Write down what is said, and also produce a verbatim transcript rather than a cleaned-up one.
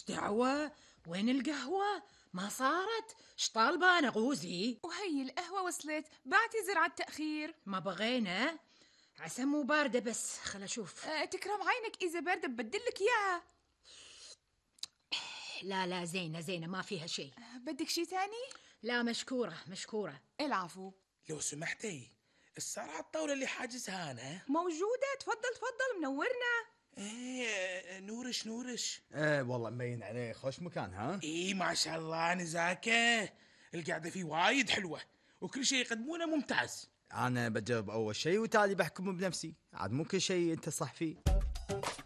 دعوة؟ وين القهوة؟ ما صارت؟ شطالبة أنا غوزي. وهي القهوة وصلت، بعتذر على التأخير. ما بغينا، عسى مو باردة بس خل أشوف. أه تكرم عينك، إذا باردة ببدلك إياها. لا لا زينة زينة ما فيها شيء. أه بدك شي تاني؟ لا مشكورة مشكورة. العفو. لو سمحتي، الساعة على الطاولة اللي حاجزها أنا موجودة، تفضل تفضل منورنا. ايه نورش نورش. ايه والله مبين عليه خوش مكان. ها ايه ما شاء الله نزاكه، القعدة فيه وايد حلوة وكل شيء يقدمونه ممتاز. انا بجرب اول شيء وتالي بحكم بنفسي، عاد مو كل شيء انت صح فيه.